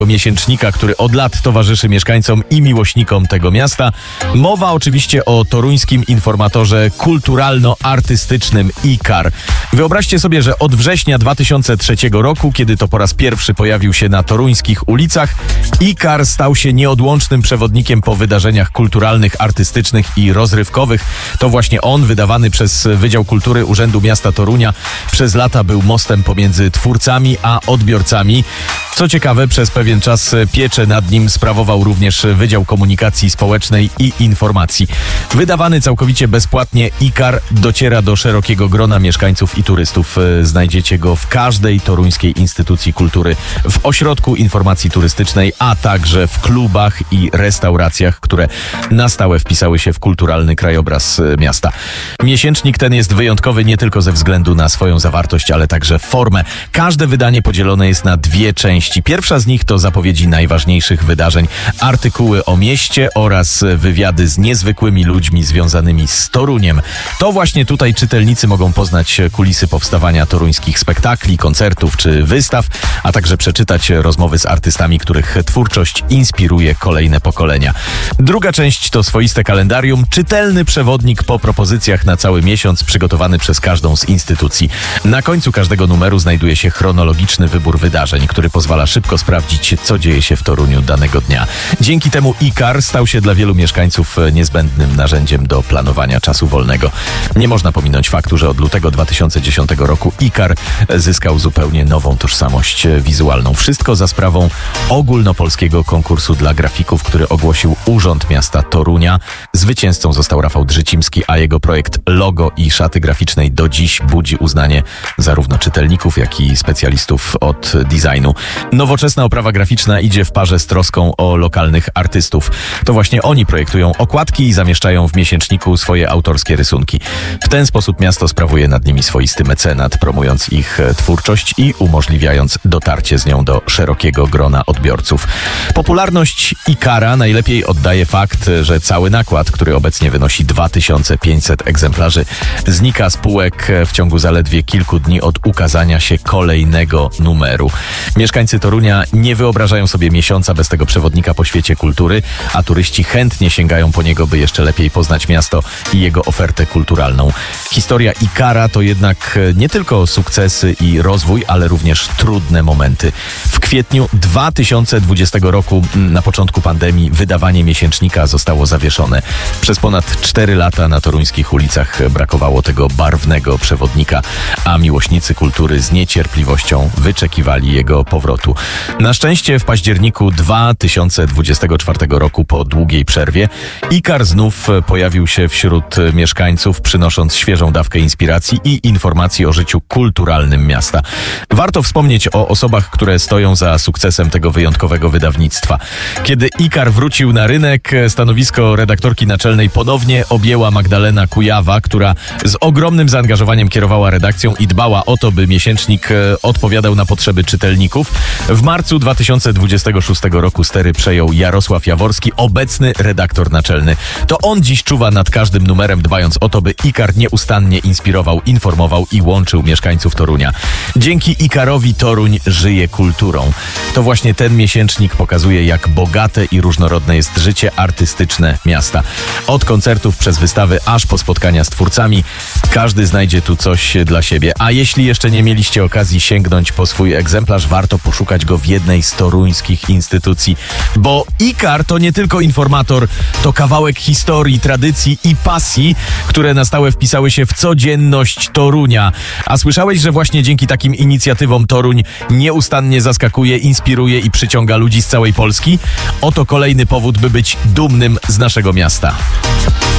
miesięcznika, który od lat towarzyszy mieszkańcom i miłośnikom tego miasta. Mowa oczywiście o toruńskim informatorze kulturalno-artystycznym IKAR. Wyobraźcie sobie, że od września 2003 roku, kiedy to po raz pierwszy pojawił się na toruńskich ulicach, IKAR stał się nieodłącznym przewodnikiem po wydarzeniach kulturalnych, artystycznych i rozrywkowych. To właśnie on, wydawany przez Wydział Kultury Urzędu Miasta Torunia, przez lata był mostem pomiędzy twórcami a odbiorcami. Co ciekawe, przez pewien czas pieczę nad nim sprawował również Wydział Komunikacji Społecznej i Informacji. Wydawany całkowicie bezpłatnie, IKAR dociera do szerokiego grona mieszkańców i turystów. Znajdziecie go w każdej toruńskiej instytucji kultury, w ośrodku informacji turystycznej, a także w klubach i restauracjach, które na stałe wpisały się w kulturalny krajobraz miasta. Miesięcznik ten jest wyjątkowy nie tylko ze względu na swoją zawartość, ale także formę. Każde wydanie podzielone jest na dwie części. Pierwsza z nich to zapowiedzi najważniejszych wydarzeń, artykuły o mieście oraz wywiady z niezwykłymi ludźmi związanymi z Toruniem. To właśnie tutaj czytelnicy mogą poznać kulisy powstawania toruńskich spektakli, koncertów czy wystaw, a także przeczytać rozmowy z artystami, których twórczość inspiruje kolejne pokolenia. Druga część to swoiste kalendarium, czytelny przewodnik po propozycjach na cały miesiąc przygotowany przez każdą z instytucji. Na końcu każdego numeru znajduje się chronologiczny wybór wydarzeń, który pozwala szybko sprawdzić, co dzieje się w Toruniu danego dnia. Dzięki temu IKAR stał się dla wielu mieszkańców niezbędnym narzędziem do planowania czasu wolnego. Nie można pominąć faktu, że od lutego 2010 roku IKAR zyskał zupełnie nową tożsamość wizualną. Wszystko za sprawą ogólnopolskiego konkursu dla grafików, który ogłosił Urząd Miasta Torunia. Zwycięzcą został Rafał Drzycimski, a jego projekt logo i szaty graficznej do dziś budzi uznanie zarówno czytelników, jak i specjalistów od designu. Nowoczesna oprawa graficzna idzie w parze z troską o lokalnych artystów. To właśnie oni projektują okładki i zamieszczają w miesięczniku swoje autorskie rysunki. W ten sposób miasto sprawuje nad nimi swoisty mecenat, promując ich twórczość i umożliwiając dotarcie z nią do szerokiego grona odbiorców. Popularność IKAR-a najlepiej oddaje fakt, że cały nakład, który obecnie wynosi 2500 egzemplarzy, znika z półek w ciągu zaledwie kilku dni od ukazania się kolejnego numeru. Mieszkańcy Torunia nie wyobrażają sobie miesiąca bez tego przewodnika po świecie kultury, a turyści chętnie sięgają po niego, by jeszcze lepiej poznać miasto i jego ofertę kulturalną. Historia IKAR-a to jednak nie tylko sukcesy i rozwój, ale również trudne momenty. W kwietniu 2020 roku, na początku pandemii, wydawanie miesięcznika zostało zawieszone. Przez ponad 4 lata na toruńskich ulicach brakowało tego barwnego przewodnika, a miłośnicy kultury z niecierpliwością wyczekiwali jego powrotu. Na szczęście w październiku 2024 roku, po długiej przerwie, IKAR znów pojawił się wśród mieszkańców, przynosząc świeżą dawkę inspiracji i informacji o życiu kulturalnym miasta. Warto wspomnieć o osobach, które stoją za sukcesem tego wyjątkowego wydawnictwa. Kiedy IKAR wrócił na rynek, stanowisko redaktorki naczelnej ponownie objęła Magdalena Kujawa, która z ogromnym zaangażowaniem kierowała redakcją i dbała o to, by miesięcznik odpowiadał na potrzeby czytelników. W marcu 2026 roku stery przejął Jarosław Jaworski, obecny redaktor naczelny. To on dziś czuwa nad każdym numerem, dbając o to, by IKAR nieustannie inspirował, informował i łączył mieszkańców Torunia. Dzięki IKAR-owi Toruń żyje kulturą. To właśnie ten miesięcznik pokazuje, jak bogate i różnorodne jest życie artystyczne miasta. Od koncertów przez wystawy, aż po spotkania z twórcami, każdy znajdzie tu coś dla siebie. A jeśli jeszcze nie mieliście okazji sięgnąć po swój egzemplarz, warto poszukać go w jednej z toruńskich instytucji, bo IKAR to nie tylko informator, to kawałek historii, tradycji i pasji, które na stałe wpisały się w codzienność Torunia. A słyszałeś, że właśnie dzięki takim inicjatywom Toruń nieustannie zaskakuje, inspiruje i przyciąga ludzi z całej Polski? Oto kolejny powód, by być dumnym z naszego miasta.